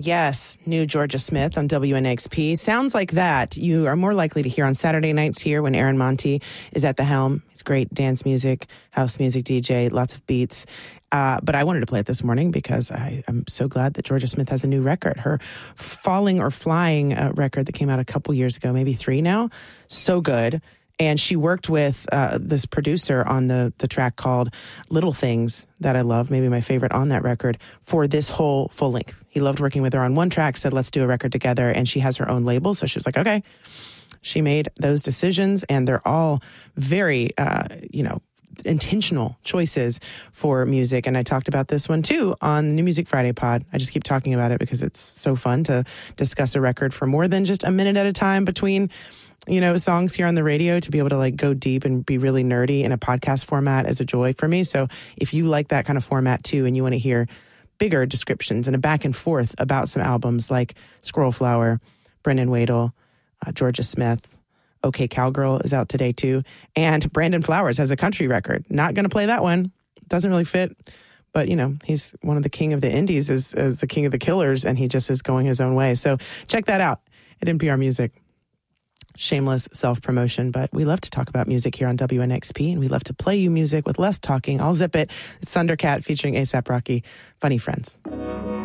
Yes, new Georgia Smith on WNXP. Sounds like that you are more likely to hear on Saturday nights here when Aaron Monty is at the helm. He's great dance music, house music DJ, lots of beats. But I wanted to play it this morning because I'm so glad that Georgia Smith has a new record. Her Falling or Flying record that came out a couple years ago, maybe 3 now. So good. And she worked with this producer on the track called Little Things that I love, maybe my favorite on that record, for this whole full length. He loved working with her on one track, said, let's do a record together. And she has her own label. So she was like, okay. She made those decisions, and they're all very, intentional choices for music. And I talked about this one too on the New Music Friday pod. I just keep talking about it because it's so fun to discuss a record for more than just a minute at a time between songs here on the radio. To be able to like go deep and be really nerdy in a podcast format is a joy for me. So if you like that kind of format too, and you want to hear bigger descriptions and a back and forth about some albums like Squirrel Flower, Brendan Wadle, Georgia Smith, OK Cowgirl is out today too. And Brandon Flowers has a country record. Not going to play that one. Doesn't really fit. But, he's one of the king of the indies as the king of the killers, and he just is going his own way. So check that out at NPR Music. Shameless self-promotion, but we love to talk about music here on WNXP, and we love to play you music with less talking. I'll zip it. It's Thundercat featuring A$AP Rocky, Funny Friends.